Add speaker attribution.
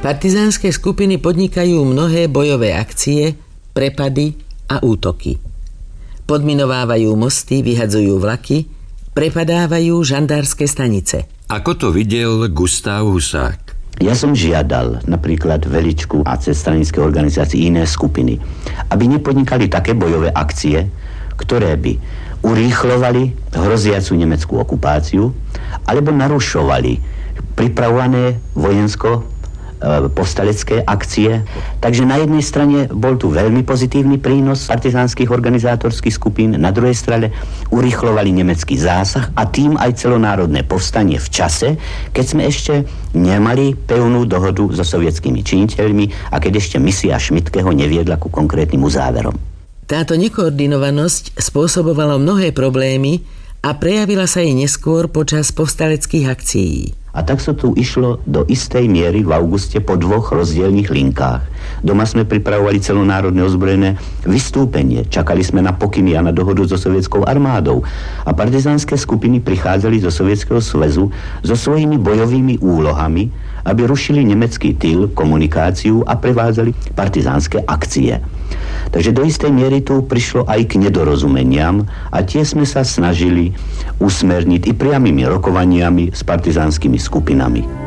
Speaker 1: Partizánske skupiny podnikajú mnohé bojové akcie, prepady a útoky. Podminovávajú mosty, vyhadzujú vlaky, prepadávajú žandárske stanice.
Speaker 2: Ako to videl Gustav Husák?
Speaker 3: Ja som žiadal napríklad Veličku a cez stranické organizácie iné skupiny, aby nepodnikali také bojové akcie, ktoré by urýchlovali hroziacu nemeckú okupáciu alebo narušovali pripravované vojensko povstalecké akcie. Takže na jednej strane bol tu veľmi pozitívny prínos partizánskych organizátorských skupín, na druhej strane urýchlovali nemecký zásah a tým aj celonárodné povstanie v čase, keď sme ešte nemali pevnú dohodu so sovietskými činiteľmi a keď ešte misia Schmidtkeho neviedla ku konkrétnym uzáverom.
Speaker 1: Táto nekoordinovanosť spôsobovala mnohé problémy a prejavila sa jej neskôr počas povstaleckých akcií.
Speaker 3: A tak sa tu išlo do istej miery v auguste po 2 rozdielnych linkách. Doma sme pripravovali celonárodné ozbrojené vystúpenie. Čakali sme na pokyny a na dohodu so sovietskou armádou. A partizánske skupiny prichádzali zo Sovietskeho zväzu so svojimi bojovými úlohami, aby rušili nemecký tyl, komunikáciu a prevádzali partizánske akcie. Takže do istej miery tu prišlo aj k nedorozumeniam a tie sme sa snažili usmerniť i priamými rokovaniami s partizánskymi skupinami.